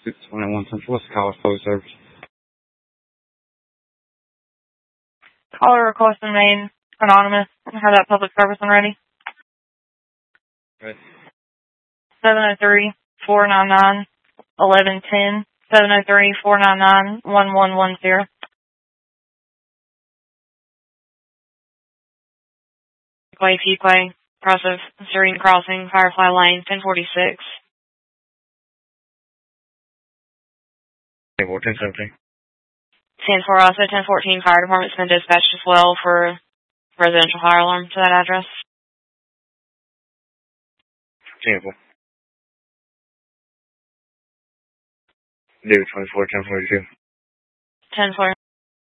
621 Central. What's the call for service? Caller requesting name anonymous. Have that public service one ready. Right. 703-499-1110. 703-499-1110. Fuquay, cross of Serene Crossing, Firefly Lane, 1046. 1017. 10-4, also 1014 Fire Department's been dispatched as well for residential fire alarm to that address. 10-4. Do 24, 1042. 10-4.